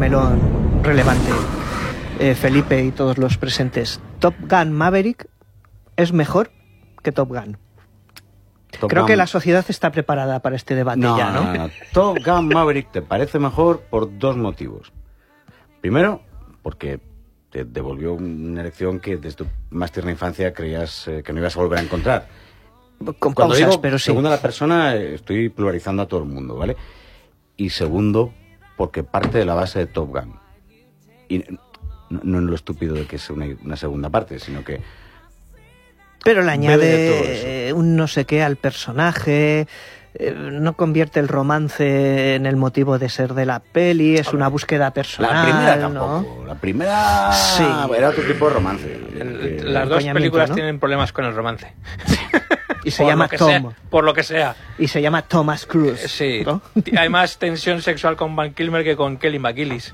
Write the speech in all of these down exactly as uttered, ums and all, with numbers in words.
melón relevante, eh, Felipe y todos los presentes. ¿Top Gun Maverick es mejor que Top Gun? Top Creo Gun... que la sociedad está preparada para este debate no, ya, ¿no? No, no. Top Gun Maverick te parece mejor por dos motivos. Primero, porque te devolvió una elección que desde tu más tierna infancia creías eh, que no ibas a volver a encontrar. Con Cuando pausas, digo pero sí. segunda la persona, estoy pluralizando a todo el mundo, ¿vale? Y segundo, porque parte de la base de Top Gun. Y no, no en lo estúpido de que sea una, una segunda parte, sino que... Pero le añade un no sé qué al personaje, eh, no convierte el romance en el motivo de ser de la peli, es una búsqueda personal. La primera tampoco. ¿no? La primera sí. Era otro tipo de romance. El, las dos películas, ¿no?, tienen problemas con el romance. Y se llama Tom. Sea, por lo que sea. Y se llama Thomas Cruise. Sí. ¿No? Hay más tensión sexual con Val Kilmer que con Kelly McGillis.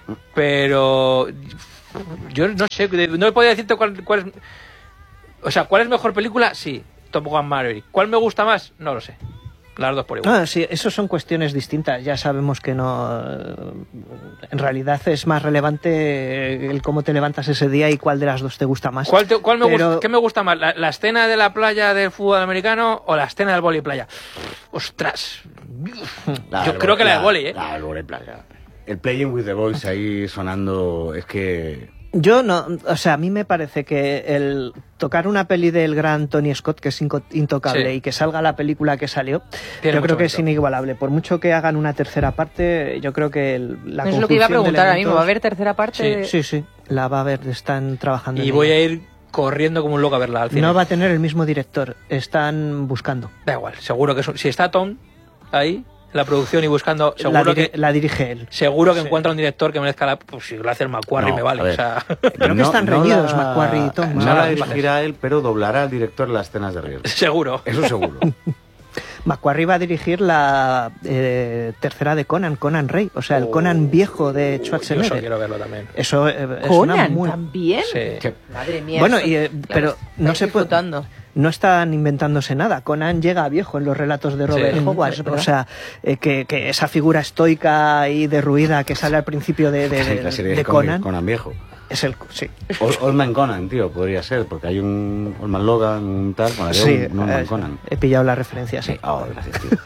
Pero yo no sé, no podía decirte cuál, cuál es... O sea, ¿cuál es mejor película? Sí, Top Gun Maverick. ¿Cuál me gusta más? No lo sé. Las dos por igual. Ah, sí, eso son cuestiones distintas. Ya sabemos que no... En realidad es más relevante el cómo te levantas ese día y cuál de las dos te gusta más. ¿Cuál, te, cuál me Pero... gusta, ¿Qué me gusta más? ¿La, ¿La escena de la playa del fútbol americano o la escena del vóley playa? ¡Ostras! La Yo creo que la del vóley, ¿eh? La del vóley playa. El Playing with the Boys ahí sonando... Es que... Yo no, o sea, a mí me parece que el tocar una peli del gran Tony Scott, que es intocable, sí, y que salga la película que salió, Tiene yo creo que momento. es inigualable. Por mucho que hagan una tercera parte, yo creo que el, la Es lo que iba a preguntar ahora mismo, ¿va a haber tercera Sí, parte? sí, sí, la va a haber, están trabajando y en voy ella. a ir corriendo como un loco a verla al cine. No va a tener el mismo director, están buscando. Da igual, seguro que es, si está Tom ahí... la producción y buscando, seguro la, dir que la dirige él. Seguro que sí. encuentra un director que merezca la... Pues si lo hace el McQuarrie, no, me vale. O sea... Creo que están no, reñidos no la, McQuarrie y Tom. No la dirigirá él, pero doblará al director las escenas de riesgo. Seguro. Eso seguro. McQuarrie va a dirigir la eh, tercera de Conan, Conan Rey, o sea, el oh, Conan viejo de Schwarzenegger. Eso quiero verlo también. Eso eh, es Conan una muy... también. Sí. Que... Madre mía. Bueno, eso, y, eh, claro, pero no se puede... No están inventándose nada. Conan llega a viejo en los relatos de Robert sí, Howard. O sea, eh, que, que esa figura estoica y derruida que sale al principio de, de, de, de, de Conan. Conan viejo. Es el, sí. Old Man Conan, tío, podría ser, porque hay un Old Man Logan, un tal, bueno, sí, un Old Man Conan. He pillado la referencia, sí. Oh, gracias, tío.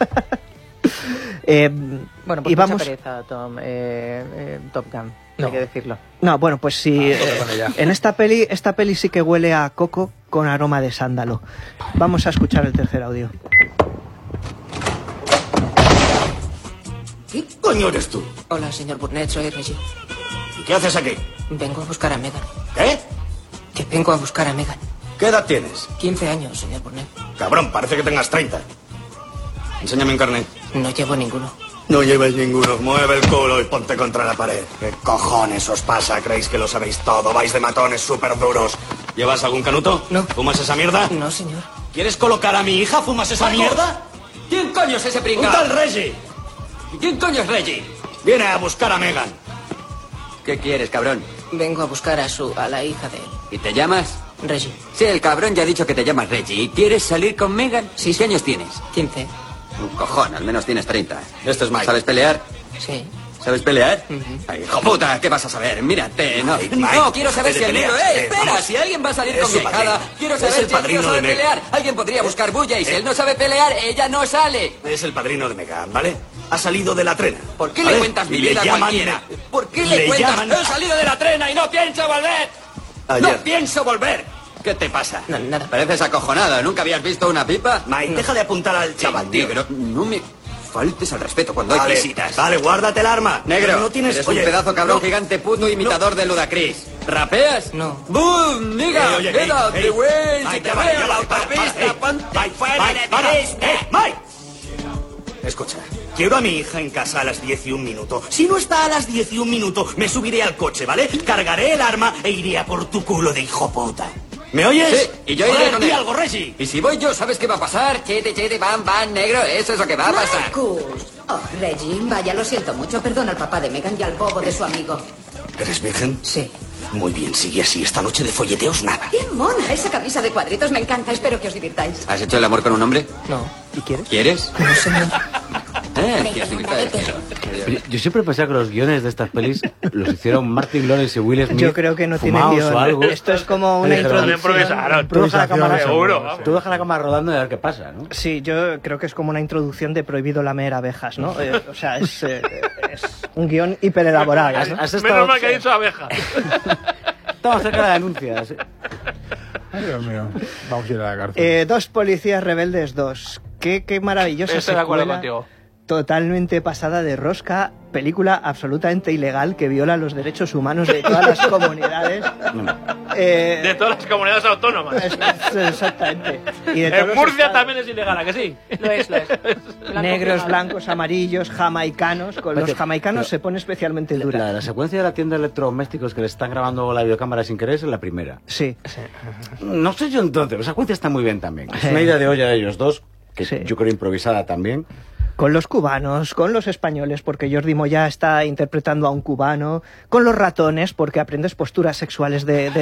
eh, bueno, pues y vamos... mucha pereza, Tom, eh, eh, Top Gun, no. hay que decirlo. No, bueno, pues sí, ah, eh, en esta peli, esta peli sí que huele a coco con aroma de sándalo. Vamos a escuchar el tercer audio. ¿Qué coño eres tú? Hola, señor Burnett, soy Reggie. ¿Y qué haces aquí? Vengo a buscar a Megan. ¿Qué? Que vengo a buscar a Megan. ¿Qué edad tienes? quince años, señor Burnett. Cabrón, parece que tengas treinta. Enséñame un carnet. No llevo ninguno. No lleves ninguno. Mueve el culo y ponte contra la pared. ¿Qué cojones os pasa? ¿Creéis que lo sabéis todo? ¿Vais de matones súper duros? ¿Llevas algún canuto? No. ¿Fumas esa mierda? No, señor. ¿Quieres colocar a mi hija? ¿Fumas esa ¡Marcos! mierda? ¿Quién coño es ese pringao? ¡Un tal Reggie! ¿Y quién coño es Reggie? Viene a buscar a Megan. ¿Qué quieres, cabrón? Vengo a buscar a su... a la hija de él. ¿Y te llamas? Reggie. Sí, el cabrón ya ha dicho que te llamas Reggie. ¿Y quieres salir con Megan? Sí. ¿Qué años tienes? quince. Un cojón, al menos tienes treinta. Este es Mike. ¿Sabes pelear? Sí. ¿Sabes pelear? Uh-huh. Ay, hijo puta, ¿qué vas a saber? Mírate, no. Mike, no, Mike, quiero saber si el libro... ¡Eh, espera! Vamos. Si alguien va a salir Es con mi su hijada, padrino. quiero Es saber el si el tío padrino sabe de Megan. pelear. Alguien podría buscar bulla y si Eh. él no sabe pelear, ella no sale. Es el padrino de Megan, ¿vale? Ha salido de la trena. ¿Por qué ¿vale? le cuentas mi Y le vida a llaman- cualquiera? ¿Por qué le, le cuentas? llaman- He salido de la trena y no pienso volver. Ayer. No pienso volver. ¿Qué te pasa? No, nada. Pareces acojonada. ¿Nunca habías visto una pipa? Mike, deja de apuntar al chaval, tío. Negro, no me faltes al respeto cuando Vale, hay visitas. vale, guárdate el arma. Negro, Pero no tienes... eres Oye, un pedazo cabrón no, gigante puto imitador de Ludacris. ¿Rapeas? No. ¡Boom, nigga! Eh, oye, ¡Get hey, out hey, the way! Mike, ¡Si te ya va, veo ya en la va, para, autopista, para, ponte Mike, fuera Mike, de para. mi vista! Eh, Mike. Escucha, quiero a mi hija en casa a las diez y un minuto. Si no está a las diez y un minuto, me subiré al coche, ¿vale? Cargaré el arma e iré a por tu culo de hijo puta. ¿Me oyes? Sí, y yo iré Joder, con di él. algo, Reggie. Y si voy yo, ¿sabes qué va a pasar? Chete, chete, bam, bam, negro. Eso es lo que va a pasar. Marcus. Oh, Reggie, vaya, lo siento mucho. Perdona al papá de Megan y al bobo de su amigo. ¿Eres virgen? Sí. Muy bien, sigue así. Esta noche de folleteos nada. ¡Qué mona! Esa camisa de cuadritos me encanta. Espero que os divirtáis. ¿Has hecho el amor con un hombre? No. ¿Y quieres? ¿Quieres? No, señor. Eh, ¿quieres divirtar? Yo siempre pensaba que los guiones de estas pelis los hicieron Martin Lawrence y Will Smith. Yo creo que no tiene guión. O algo. Esto es como una introducción. Tú deja la cámara, seguro, tú deja la cámara rodando y a ver qué pasa, ¿no? Sí, yo creo que es como una introducción de Prohibido lamer abejas, ¿no? Eh, o sea, es, eh, es un guión hiperelaborado, ¿no? ¿Has estado... Menos mal que ha dicho abeja. Estamos cerca de la denuncia. Sí. Ay, Dios mío. Vamos a ir a la cárcel. Eh, dos policías rebeldes dos. Qué, qué maravillosa Estoy de acuerdo secuela. contigo. Totalmente pasada de rosca, película absolutamente ilegal que viola los derechos humanos de todas las comunidades. Eh, de todas las comunidades autónomas. Es, es, exactamente. Y de en Murcia estados. También es ilegal, ¿a que sí? Lo es, lo es. Blanco Negros, blancos, amarillos, jamaicanos. Con los jamaicanos se pone especialmente dura. La, la secuencia de la tienda de electrodomésticos que le están grabando la videocámara sin querer es la primera. Sí. sí. No sé yo entonces, la secuencia está muy bien también. Es una idea de olla de ellos dos, que sí. yo creo improvisada también. Con los cubanos, con los españoles, porque Jordi Moya está interpretando a un cubano, con los ratones, porque aprendes posturas sexuales de, de